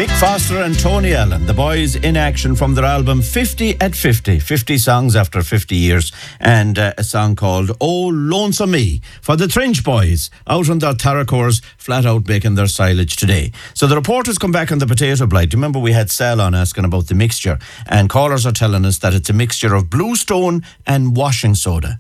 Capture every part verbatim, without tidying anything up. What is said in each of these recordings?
Mick Foster and Tony Allen, the boys in action from their album fifty at fifty, fifty songs after fifty years, and uh, a song called Oh Lonesome Me for the Trench Boys out on their Tarracores, flat out making their silage today. So the reporters come back on the potato blight. Remember we had Sal on asking about the mixture, and callers are telling us that it's a mixture of Bluestone and washing soda.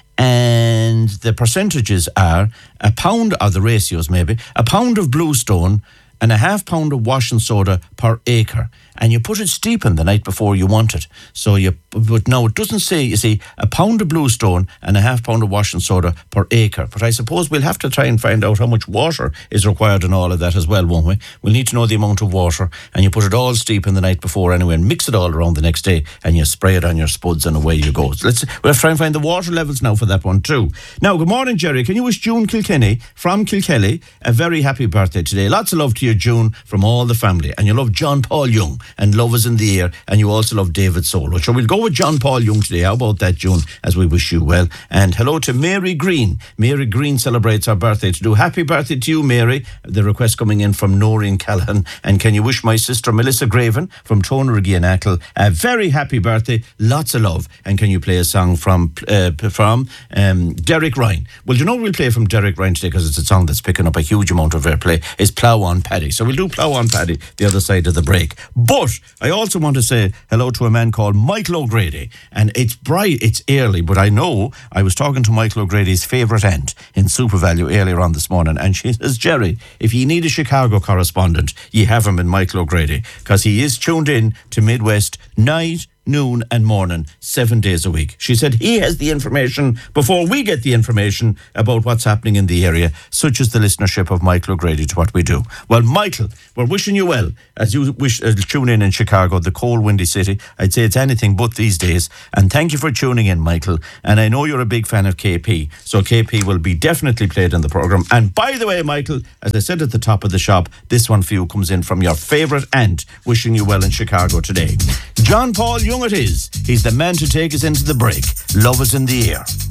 And the percentages are a pound, or the ratios maybe, a pound of Bluestone and a half pound of washing soda per acre. And you put it steeping the night before you want it. So you, but no, it doesn't say, you see, a pound of Bluestone and a half pound of washing soda per acre. But I suppose we'll have to try and find out how much water is required in all of that as well, won't we? We'll need to know the amount of water, and you put it all steeping the night before anyway, and mix it all around the next day, and you spray it on your spuds, and away you go. So let's, we'll try and find the water levels now for that one too. Now, good morning, Jerry. Can you wish June Kilkenny from Kilkelly a very happy birthday today? Lots of love to you, June, from all the family. And you love John Paul Young, and Love is in the Air, and you also love David Solo. So we'll go with John Paul Young today. How about that, June, as we wish you well. And hello to Mary Green. Mary Green celebrates her birthday to do. Happy birthday to you, Mary. The request coming in from Noreen Callahan. And can you wish my sister Melissa Graven from Tonriggy and Ackle a very happy birthday, lots of love. And can you play a song from uh, from um, Derek Ryan? Well, you know we'll play from Derek Ryan today because it's a song that's picking up a huge amount of airplay. It's Plough on Paddy. So we'll do Plough on Paddy the other side of the break. But I also want to say hello to a man called Michael O'Grady. And it's bright, it's early, but I know I was talking to Michael O'Grady's favourite aunt in SuperValu earlier on this morning, and she says, Jerry, if you need a Chicago correspondent, you have him in Michael O'Grady, because he is tuned in to Midwest night, noon and morning, seven days a week. She said he has the information before we get the information about what's happening in the area, such as the listenership of Michael O'Grady to what we do. Well, Michael, we're wishing you well as you wish uh, tune in in Chicago, the cold, windy city. I'd say it's anything but these days. And thank you for tuning in, Michael. And I know you're a big fan of K P, so K P will be definitely played in the programme. And by the way, Michael, as I said at the top of the shop, this one for you comes in from your favourite aunt, wishing you well in Chicago today. John Paul Young it is. He's the man to take us into the break. Love is in the air.